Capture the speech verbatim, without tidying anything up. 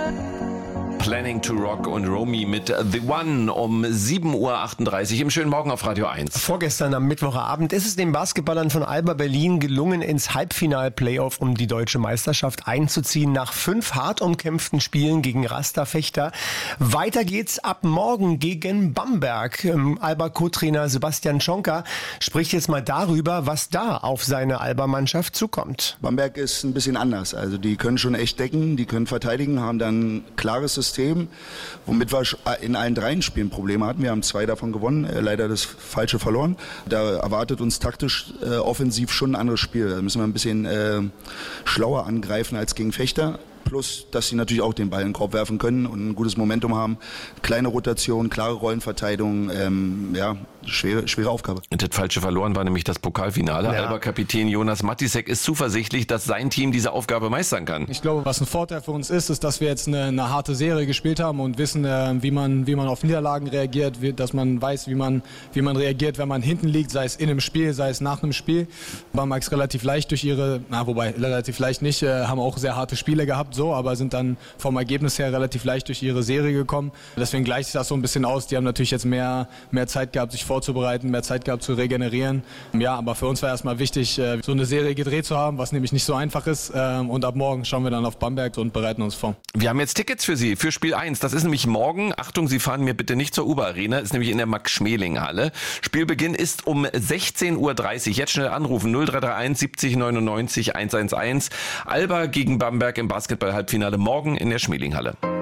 Planning to Rock und Romy mit The One um sieben Uhr achtunddreißig im schönen Morgen auf Radio eins. Vorgestern am Mittwochabend ist es den Basketballern von Alba Berlin gelungen, ins Halbfinal-Playoff um die deutsche Meisterschaft einzuziehen, nach fünf hart umkämpften Spielen gegen Rasta-Fechter. Weiter geht's ab morgen gegen Bamberg. Alba-Co-Trainer Sebastian Schonka spricht jetzt mal darüber, was da auf seine Alba-Mannschaft zukommt. Bamberg ist ein bisschen anders. Also die können schon echt decken, die können verteidigen, haben dann ein klares System, womit wir in allen dreien Spielen Probleme hatten. Wir haben zwei davon gewonnen, leider das falsche verloren. Da erwartet uns taktisch äh, offensiv schon ein anderes Spiel. Da müssen wir ein bisschen äh, schlauer angreifen als gegen Fechter. Plus, dass sie natürlich auch den Ball in den Korb werfen können und ein gutes Momentum haben. Kleine Rotation, klare Rollenverteidigung, ähm, ja, schwere, schwere Aufgabe. Und das falsche verloren war nämlich das Pokalfinale. Ja. Alba-Kapitän Jonas Matisek ist zuversichtlich, dass sein Team diese Aufgabe meistern kann. Ich glaube, was ein Vorteil für uns ist, ist, dass wir jetzt eine, eine harte Serie gespielt haben und wissen, äh, wie man, wie man auf Niederlagen reagiert, wie, dass man weiß, wie man, wie man reagiert, wenn man hinten liegt, sei es in einem Spiel, sei es nach einem Spiel. Bamberg ist relativ leicht durch ihre, na, wobei relativ leicht nicht, äh, haben auch sehr harte Spiele gehabt, so, aber sind dann vom Ergebnis her relativ leicht durch ihre Serie gekommen. Deswegen gleicht sich das so ein bisschen aus. Die haben natürlich jetzt mehr, mehr Zeit gehabt, sich vorzubereiten, mehr Zeit gehabt zu regenerieren. Ja, aber für uns war erstmal wichtig, so eine Serie gedreht zu haben, was nämlich nicht so einfach ist. Und ab morgen schauen wir dann auf Bamberg und bereiten uns vor. Wir haben jetzt Tickets für Sie, für Spiel eins. Das ist nämlich morgen. Achtung, Sie fahren mir bitte nicht zur Uber-Arena. Ist nämlich in der Max-Schmeling-Halle. Spielbeginn ist um sechzehn Uhr dreißig. Jetzt schnell anrufen. null drei drei eins siebzig neunundneunzig hundertelf. Alba gegen Bamberg im Basketball-Halbfinale morgen in der Schmelinghalle.